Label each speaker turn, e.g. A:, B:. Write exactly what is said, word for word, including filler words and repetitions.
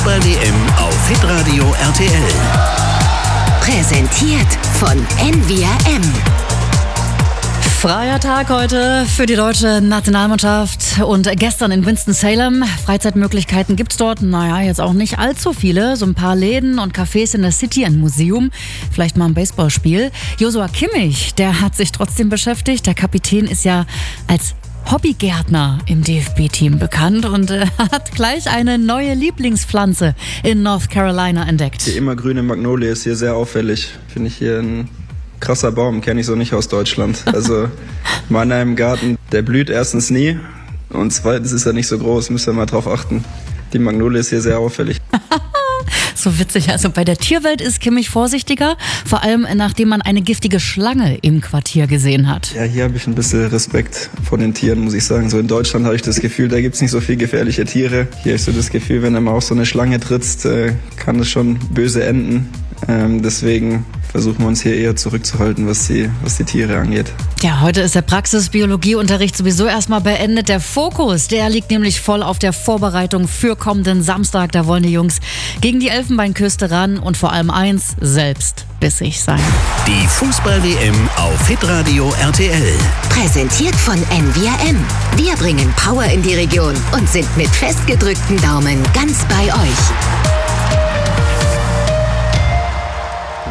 A: Fußball-W M auf Hitradio R T L.
B: Präsentiert von N V R M.
C: Freier Tag heute für die deutsche Nationalmannschaft und gestern in Winston-Salem. Freizeitmöglichkeiten gibt's dort, naja, jetzt auch nicht allzu viele. So ein paar Läden und Cafés in der City, ein Museum, vielleicht mal ein Baseballspiel. Joshua Kimmich, der hat sich trotzdem beschäftigt. Der Kapitän ist ja als Hobbygärtner im D F B-Team bekannt und äh, hat gleich eine neue Lieblingspflanze in North Carolina entdeckt.
D: Die immergrüne Magnolie ist hier sehr auffällig. Finde ich hier ein krasser Baum, kenne ich so nicht aus Deutschland. Also meiner im Garten, der blüht erstens nie und zweitens ist er nicht so groß, müsst ihr mal drauf achten. Die Magnolie ist hier sehr auffällig.
C: So witzig, also bei der Tierwelt ist Kimmich vorsichtiger, vor allem nachdem man eine giftige Schlange im Quartier gesehen hat.
D: Ja, hier habe ich ein bisschen Respekt vor den Tieren, muss ich sagen. So in Deutschland habe ich das Gefühl, da gibt es nicht so viel gefährliche Tiere. Hier habe ich so das Gefühl, wenn du mal auf so eine Schlange trittst, äh, kann es schon böse enden. Ähm, deswegen versuchen wir uns hier eher zurückzuhalten, was die, was die Tiere angeht.
C: Ja, heute ist der Praxisbiologieunterricht sowieso erstmal beendet. Der Fokus, der liegt nämlich voll auf der Vorbereitung für kommenden Samstag. Da wollen die Jungs gegen die Elfenbeinküste ran und vor allem eins, selbst bissig sein.
A: Die Fußball-W M auf Hitradio R T L.
B: Präsentiert von N V R M. Wir bringen Power in die Region und sind mit festgedrückten Daumen ganz bei euch.